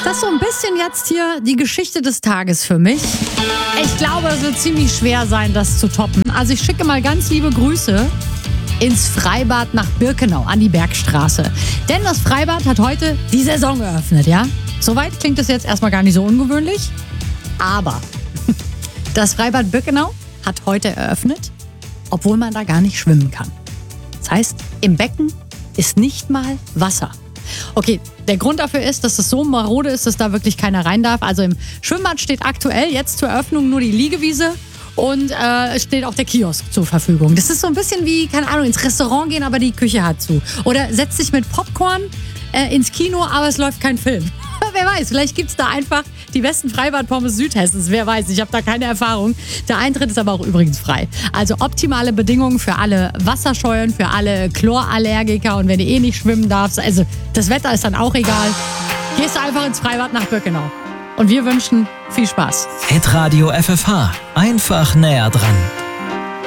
Das ist so ein bisschen jetzt hier die Geschichte des Tages für mich. Ich glaube, es wird ziemlich schwer sein, das zu toppen. Also ich schicke mal ganz liebe Grüße ins Freibad nach Birkenau an die Bergstraße. Denn das Freibad hat heute die Saison eröffnet, ja? Soweit klingt es jetzt erstmal gar nicht so ungewöhnlich. Aber das Freibad Birkenau hat heute eröffnet, obwohl man da gar nicht schwimmen kann. Das heißt, im Becken ist nicht mal Wasser. Okay, der Grund dafür ist, dass es so marode ist, dass da wirklich keiner rein darf. Also im Schwimmbad steht aktuell jetzt zur Eröffnung nur die Liegewiese und es steht auch der Kiosk zur Verfügung. Das ist so ein bisschen wie, keine Ahnung, ins Restaurant gehen, aber die Küche hat zu. Oder setz dich mit Popcorn ins Kino, aber es läuft kein Film. Wer weiß, vielleicht gibt es da einfach die besten Freibad-Pommes Südhessens. Wer weiß, ich habe da keine Erfahrung. Der Eintritt ist aber auch übrigens frei. Also optimale Bedingungen für alle Wasserscheuen, für alle Chlorallergiker und wenn du eh nicht schwimmen darfst. Also das Wetter ist dann auch egal. Gehst du einfach ins Freibad nach Birkenau. Und wir wünschen viel Spaß. Hitradio FFH. Einfach näher dran.